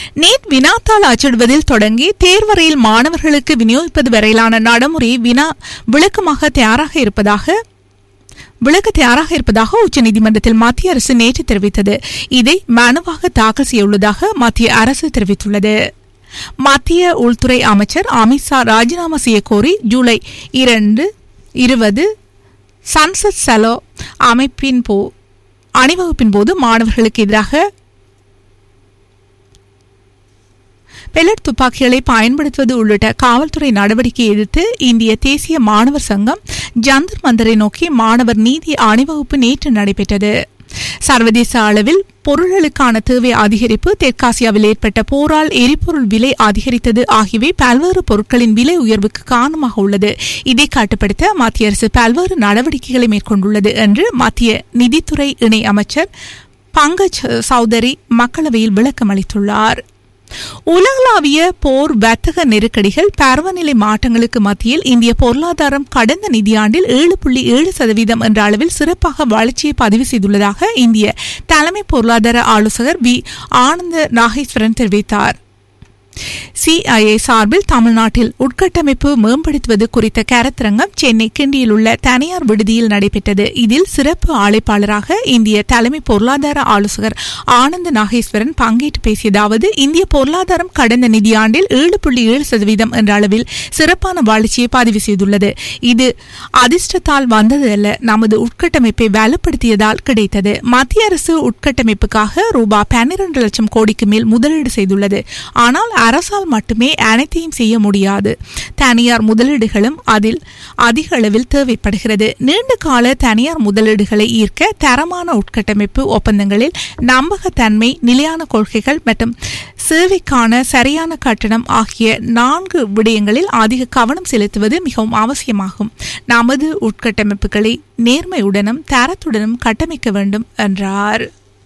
NEET வினாத்தாள் அச்சிடுவதில் தொடங்கி தேர்வறையில் மாணவர்களுக்கு விநியோகிப்பது வரையிலான நடைமுறை விளக்க தயாராக இருப்பதாக உச்சநீதிமன்றத்தில் மத்திய அரசு நேற்று தெரிவித்தது. இதை மனுவாக தாக்கல் செய்யவுள்ளதாக மத்திய அரசு தெரிவித்துள்ளது. மத்திய உள்துறை அமைச்சர் அமித்ஷா ராஜினாமா செய்யக்கோரி ஜூலை 20 சன்சத் சலோ அணிவகுப்பின் போது மாணவர்களுக்கு எதிராக பெல்லட் துப்பாக்கிகளை பயன்படுத்துவது உள்ளிட்ட காவல்துறை நடவடிக்கையை எதிர்த்து இந்திய தேசிய மாணவர் சங்கம் ஜந்தர் மந்தரை நோக்கி மாணவர் நீதி அணிவகுப்பு நேற்று நடைபெற்றது. சர்வதேச அளவில் பொருள்களுக்கான தேவை அதிகரிப்பு, தெற்காசியாவில் ஏற்பட்ட போரால் எரிபொருள் விலை அதிகரித்தது ஆகியவை பல்வேறு பொருட்களின் விலை உயர்வுக்கு காரணமாக உள்ளது. இதை கட்டுப்படுத்த மத்திய அரசு பல்வேறு நடவடிக்கைகளை மேற்கொண்டுள்ளது என்று மத்திய நிதித்துறை இணை அமைச்சர் பங்கஜ் சௌதரி மக்களவையில் விளக்கம் அளித்துள்ளார். உலகளாவிய போர், வர்த்தக நெருக்கடிகள், பருவநிலை மாற்றங்களுக்கு மத்தியில் இந்திய பொருளாதாரம் கடந்த நிதியாண்டில் 7.7% என்ற அளவில் சிறப்பாக வளர்ச்சியை பதிவு செய்துள்ளதாக இந்திய தலைமை பொருளாதார ஆலோசகர் வி. ஆனந்த நாகேஸ்வரன் தெரிவித்தார். சிஐஏ சார்பில் தமிழ்நாட்டில் உட்கட்டமைப்பு மேம்படுத்துவது குறித்த கருத்தரங்கம் சென்னை கிண்டியில் உள்ள தனியார் விடுதியில் நடைபெற்றது. இதில் சிறப்பு அழைப்பாளராக இந்திய தலைமை பொருளாதார ஆலோசகர் ஆனந்த நாகேஸ்வரன் பங்கேற்று பேசியதாவது, இந்திய பொருளாதாரம் கடந்த நிதியாண்டில் 7.7% என்ற அளவில் சிறப்பான வளர்ச்சியை பதிவு செய்துள்ளது. இது அதிர்ஷ்டத்தால் வந்தது அல்ல, நமது உட்கட்டமைப்பை வலுப்படுத்தியதால் கிடைத்தது. மத்திய அரசு உட்கட்டமைப்புக்காக ரூபாய் 12 லட்சம் கோடிக்கு மேல் முதலீடு செய்துள்ளது. ஆனால் அரசால் மட்டுமே அனைத்தையும் செய்ய முடியாது. தனியார் முதலீடுகளும் அதில் அதிக அளவில் தேவைப்படுகிறது. நீண்ட கால தனியார் முதலீடுகளை ஈர்க்க தரமான உட்கட்டமைப்பு ஒப்பந்தங்களில் நம்பகத்தன்மை, நிலையான கொள்கைகள் மற்றும் சேவைக்கான சரியான கட்டணம் ஆகிய 4 விடயங்களில் அதிக கவனம் செலுத்துவது மிகவும் அவசியமாகும். நமது உட்கட்டமைப்புகளை நேர்மையுடனும் தரத்துடனும் கட்டமைக்க வேண்டும் என்றார்.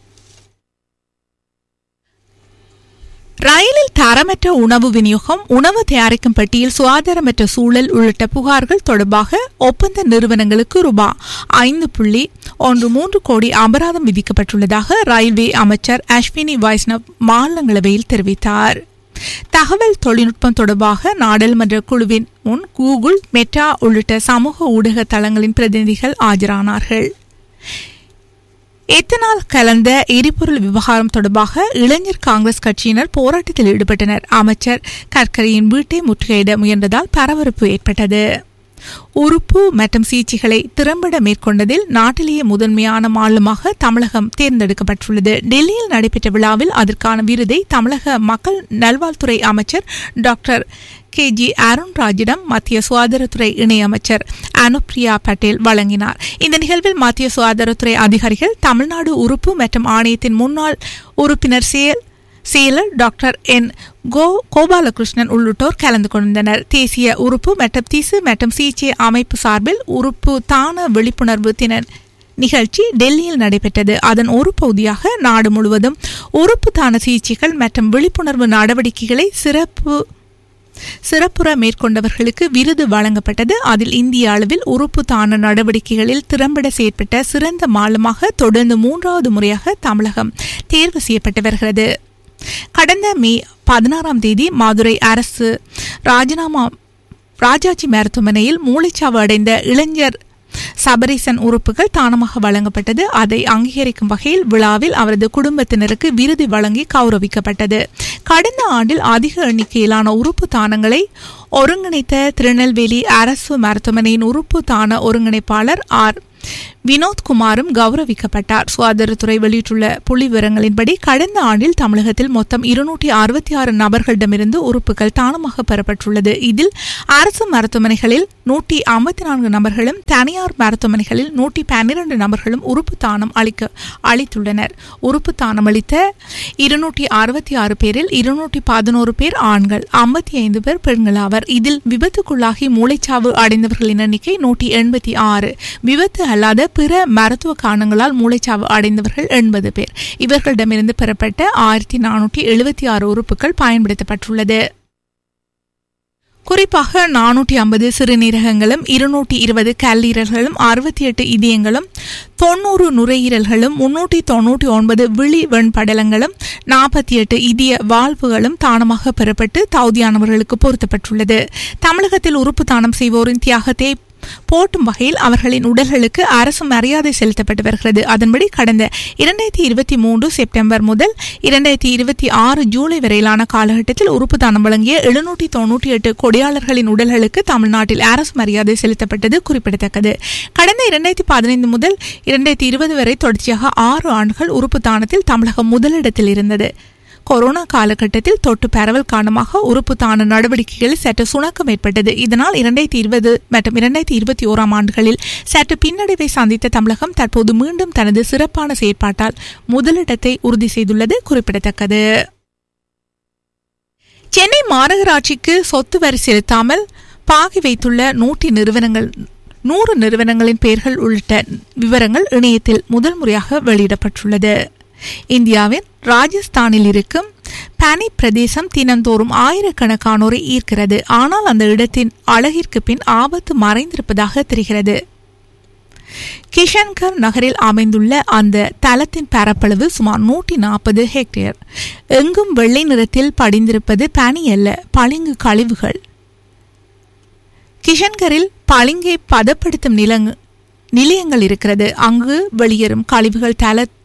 ரயிலில் தரமற்ற உணவு விநியோகம், உணவு தயாரிக்கும் பெட்டியில் சுகாதாரமற்ற சூழல் உள்ளிட்ட புகார்கள் தொடர்பாக ஒப்பந்த நிறுவனங்களுக்கு ரூபாய் 5.13 கோடி அபராதம் விதிக்கப்பட்டுள்ளதாக ரயில்வே அமைச்சர் அஸ்வினி வைஷ்ணவ் மாநிலங்களவையில் தெரிவித்தார். தகவல் தொழில்நுட்பம் தொடர்பாக நாடாளுமன்ற குழுவின் முன் கூகுள், மெட்டா உள்ளிட்ட சமூக ஊடக தளங்களின் பிரதிநிதிகள் ஆஜரானார்கள். எத்தனால் கலந்த எரிபொருள் விவகாரம் தொடர்பாக இளைஞர் காங்கிரஸ் கட்சியினர் போராட்டத்தில் ஈடுபட்டனர். அமைச்சர் கட்கரியின் வீட்டை முற்றுகையிட முயன்றதால் பரபரப்பு ஏற்பட்டது. உறுப்பு மற்றும் சிகிச்சைகளை திறம்பட மேற்கொண்டதில் நாட்டிலேயே முதன்மையான மாநிலமாக தமிழகம் தேர்ந்தெடுக்கப்பட்டுள்ளது. டெல்லியில் நடைபெற்ற விழாவில் அதற்கான விருதை தமிழக மக்கள் நல்வாழ்வுத்துறை அமைச்சர் டாக்டர் KG அருண்ராஜிடம் மத்திய சுகாதாரத்துறை இணையமைச்சர் அனுப்பிரியா பட்டேல் வழங்கினார். இந்த நிகழ்வில் மத்திய சுகாதாரத்துறை அதிகாரிகள், தமிழ்நாடு உறுப்பு மற்றும் ஆணையத்தின் முன்னாள் உறுப்பினர் செயலர் டாக்டர் N. கோபாலகிருஷ்ணன் உள்ளிட்டோர் கலந்து கொண்டனர். தேசிய உறுப்பு மற்றும் திசு மற்றும் சிகிச்சை அமைப்பு சார்பில் உறுப்பு தான விழிப்புணர்வு தின நிகழ்ச்சி டெல்லியில் நடைபெற்றது. அதன் ஒரு பகுதியாக நாடு முழுவதும் உறுப்பு தான சிகிச்சைகள் மற்றும் விழிப்புணர்வு நடவடிக்கைகளை சிறப்புற மேற்கொண்டவர்களுக்கு விருது வழங்கப்பட்டது. அதில் இந்திய அளவில் உறுப்பு தான நடவடிக்கைகளில் திறம்பட செயற்பட்ட சிறந்த மாநிலமாக தொடர்ந்து 3வது முறையாக தமிழகம் தேர்வு செய்யப்பட்டு வருகிறது. கடந்த மே 16ஆம் தேதி மதுரை அரசு ராஜாஜி மருத்துவமனையில் மூளைச்சாவு அடைந்த இளைஞர் சபரீசன் உறுப்புகள் தானமாக வழங்கப்பட்டது. அதை அங்கீகரிக்கும் வகையில் விழாவில் அவரது குடும்பத்தினருக்கு விருது வழங்கி கௌரவிக்கப்பட்டது. கடந்த ஆண்டில் அதிக எண்ணிக்கையிலான உறுப்பு தானங்களை ஒருங்கிணைத்த திருநெல்வேலி அரசு மருத்துவமனையின் உறுப்பு தான ஒருங்கிணைப்பாளர் ஆர். வினோத்குமாரும் கௌரவிக்கப்பட்டார். சுகாதாரத்துறை வெளியிட்டுள்ள புள்ளி விவரங்களின்படி கடந்த ஆண்டில் தமிழகத்தில் மொத்தம் 266 நபர்களிடமிருந்து உறுப்புகள் தானமாக பெறப்பட்டுள்ளது. இதில் அரசு மருத்துவமனைகளில் 154 நபர்களும், தனியார் மருத்துவமனைகளில் 112 நபர்களும் உறுப்பு தானம் அளித்துள்ளனர். உறுப்பு தானம் அளித்த 266 பேரில் 211 பேர் ஆண்கள், 55 பேர் பெண்கள் ஆவர். இதில் விபத்துக்குள்ளாகி மூளைச்சாவு அடைந்தவர்களின் எண்ணிக்கை 186. விபத்து அல்லாத பிற மருத்துவ காரணங்களால் மூளைச்சாவு அடைந்தவர்கள் 80 பேர். இவர்களிடமிருந்து பெறப்பட்ட 1476 உறுப்புகள் பயன்படுத்தப்பட்டுள்ளது. குறிப்பாக 450 சிறுநீரகங்களும் 220 கல்லீரல்களும் 68 இதயங்களும் 90 நுரையீரல்களும் 399 விழி வெண்படலங்களும் 48 இதய வால்வுகளும் தானமாக பெறப்பட்டு தகுதியானவர்களுக்கு பொருத்தப்பட்டுள்ளது. தமிழகத்தில் உறுப்பு தானம் செய்வோரின் தியாகத்தை போட்டும் வகையில் அவர்களின் உடல்களுக்கு அரசு மரியாதை செலுத்தப்பட்டு வருகிறது. அதன்படி கடந்த 2023 செப்டம்பர் முதல் 2026 ஜூலை வரையிலான காலகட்டத்தில் உறுப்பு தானம் வழங்கிய 798 கொடியாளர்களின் உடல்களுக்கு தமிழ்நாட்டில் அரசு மரியாதை செலுத்தப்பட்டது குறிப்பிடத்தக்கது. கடந்த 2015 முதல் 2020 வரை தொடர்ச்சியாக 6 ஆண்டுகள் உறுப்பு தானத்தில் தமிழகம் முதலிடத்தில் இருந்தது. கொரோனா காலகட்டத்தில் தொற்று பரவல் காரணமாக உறுப்பு தான நடவடிக்கைகளில் சற்று சுணக்கம் ஏற்பட்டது. இதனால் 2020 மற்றும் 2021 ஆண்டுகளில் சற்று பின்னடைவை சந்தித்த தமிழகம் தற்போது மீண்டும் தனது சிறப்பான செயற்பாட்டால் முதலிடத்தை உறுதி செய்துள்ளது குறிப்பிடத்தக்கது. சென்னை மாநகராட்சிக்கு சொத்து வரி செலுத்தாமல் பாகி வைத்துள்ள 100 நிறுவனங்களின் பெயர்கள் உள்ளிட்ட விவரங்கள் இணையத்தில் முதல் முறையாக வெளியிடப்பட்டுள்ளது. இந்தியாவின் ராஜஸ்தானில் இருக்கும் பனி பிரதேசம் தினந்தோறும் ஆயிரக்கணக்கானோரை ஈர்க்கிறது. ஆனால் அந்த இடத்தின் அழகிற்கு பின் ஆபத்து மறைந்திருப்பதாக தெரிகிறது. கிஷன்கர் நகரில் அமைந்துள்ள அந்த தலத்தின் பரப்பளவு சுமார் 140 ஹெக்டேர். எங்கும் வெள்ளை நிறத்தில் படிந்திருப்பது பனி அல்ல, பளிங்கு கழிவுகள். கிஷன்கரில் பளிங்கை பதப்படுத்தும் நிலையங்கள் இருக்கிறது. அங்கு வெளியேறும் கழிவுகள்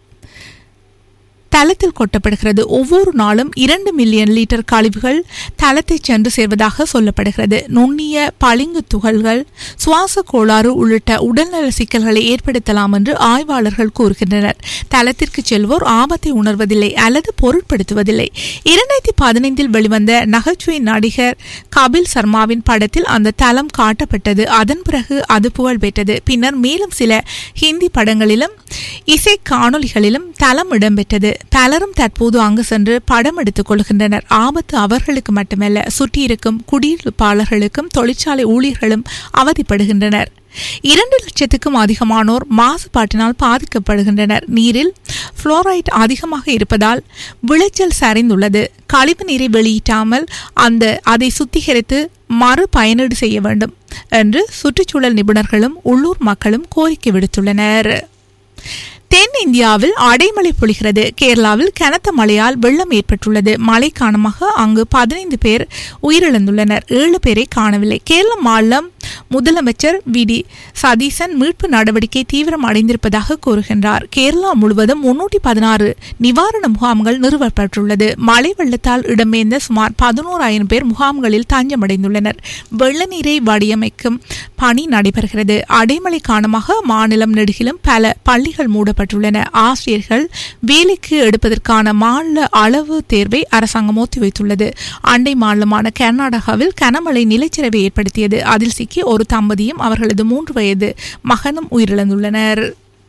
தளத்தில் கொட்டப்படுகிறது. ஒவ்வொரு நாளும் 2 மில்லியன் லிட்டர் கழிவுகள் தளத்தை சென்று சேர்வதாக சொல்லப்படுகிறது. நுண்ணிய பளிங்கு துகள்கள் சுவாச கோளாறு உள்ளிட்ட உடல்நல சிக்கல்களை ஏற்படுத்தலாம் என்று ஆய்வாளர்கள் கூறுகின்றனர். தளத்திற்கு செல்வோர் ஆபத்தை உணர்வதில்லை அல்லது பொருட்படுத்துவதில்லை. 2015 வெளிவந்த நகைச்சுவை நடிகர் கபில் சர்மாவின் படத்தில் அந்த தளம் காட்டப்பட்டது. அதன் பிறகு அது புகழ் பெற்றது. பின்னர் மேலும் சில ஹிந்தி படங்களிலும் இசை காணொலிகளிலும் தளம் இடம்பெற்றது. பலரும் தற்போது அங்கு சென்று படம் எடுத்துக் கொள்கின்றனர். ஆபத்து அவர்களுக்கு மட்டுமல்ல, சுற்றியிருக்கும் குடியிருப்பாளர்களுக்கும் தொழிற்சாலை ஊழியர்களும் அவதிப்படுகின்றனர். 2 லட்சத்துக்கும் அதிகமானோர் மாசுபாட்டினால் பாதிக்கப்படுகின்றனர். நீரில் புளோரைட் அதிகமாக இருப்பதால் விளைச்சல் சரிந்துள்ளது. கழிவு நீரை வெளியிட்டாமல் அதை சுத்திகரித்து மறு பயனீடு செய்ய வேண்டும் என்று சுற்றுச்சூழல் நிபுணர்களும் உள்ளூர் மக்களும் கோரிக்கை விடுத்துள்ளனர். தென் இந்தியாவில் அடைமழை பொழிகிறது. கேரளாவில் கனத்த மழையால் வெள்ளம் ஏற்பட்டுள்ளது. மழை காரணமாக அங்கு 15 பேர் உயிரிழந்துள்ளனர். 7 பேரை காணவில்லை. கேரள மாநிலம் முதலமைச்சர் வி.டி. சதீசன் மீட்பு நடவடிக்கை தீவிரம் அடைந்திருப்பதாக கூறுகின்றார். கேரளா முழுவதும் 316 நிவாரண முகாம்கள் நிறுவப்பட்டுள்ளது. மழை வெள்ளத்தால் இடம்பெயர்ந்த சுமார் 11,000 பேர் முகாம்களில் தஞ்சமடைந்துள்ளனர். வெள்ள நீரை வடிவமைக்கும் பணி நடைபெறுகிறது. அடைமழை காரணமாக மாநிலம் நெடுகிலும் பல பள்ளிகள் மூடப்பட்டுள்ளன. ஆசிரியர்கள் வேலைக்கு எடுப்பதற்கான மாநில அளவு தேர்வை அரசாங்கம் ஒத்திவைத்துள்ளது. அண்டை மாநிலமான கர்நாடகாவில் கனமழை நிலச்சரிவை ஏற்படுத்தியது. அதில் சிக்கி ஒரு தம்பதியும் அவர்களது 3 வயது மகனும் உயிரிழந்துள்ளனர்.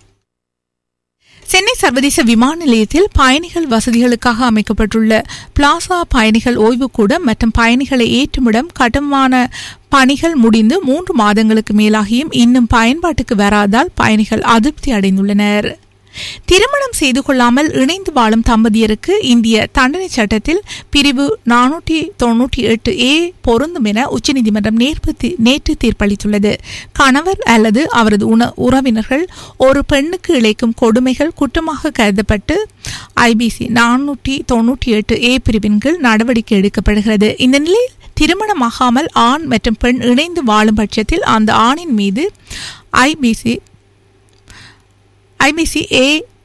சென்னை சர்வதேச விமான நிலையத்தில் பயணிகள் வசதிகளுக்காக அமைக்கப்பட்டுள்ள பிளாசா பயணிகள் ஓய்வுக்கூடம் மற்றும் பயணிகளை ஏற்றுமிடம் கட்டுமான பணிகள் முடிந்து 3 மாதங்களுக்கு மேலாகியும் இன்னும் பயன்பாட்டுக்கு வராதால் பயணிகள் அதிருப்தி அடைந்துள்ளனர். திருமணம் செய்து கொள்ளாமல் இணைந்து வாழும் தம்பதியருக்கு இந்திய தண்டனை சட்டத்தில் பிரிவு 498A பொருந்தும் என உச்சநீதிமன்றம் நேற்று தீர்ப்பளித்துள்ளது. கணவர் அல்லது அவரது உறவினர்கள் ஒரு பெண்ணுக்கு இழைக்கும் கொடுமைகள் குற்றமாக கருதப்பட்டு IBC 498A பிரிவின் கீழ் நடவடிக்கை எடுக்கப்படுகிறது. இந்த நிலையில் திருமணமாகாமல் ஆண் மற்றும் பெண் இணைந்து வாழும் பட்சத்தில் அந்த ஆணின் மீது IBC A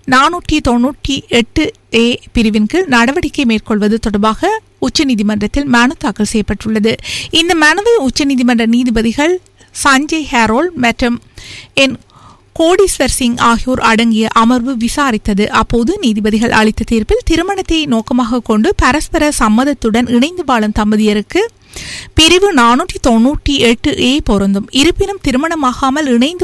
498A பிரிவின் கீழ் நடவடிக்கை மேற்கொள்வது தொடர்பாக உச்சநீதிமன்றத்தில் மனு தாக்கல் செய்யப்பட்டுள்ளது. இந்த மனுவை உச்சநீதிமன்ற நீதிபதிகள் சஞ்சய் ஹரோல் மற்றும் கோடீஸ்வர் சிங் ஆகியோர் அடங்கிய அமர்வு விசாரித்தது. அப்போது நீதிபதிகள் அளித்த தீர்ப்பில் திருமணத்தை நோக்கமாக கொண்டு பரஸ்பர சம்மதத்துடன் இணைந்து வாழும் தம்பதியருக்கு பிரிவு 498A பொருந்தும். இருப்பினும் திருமணமாகாமல் இணைந்து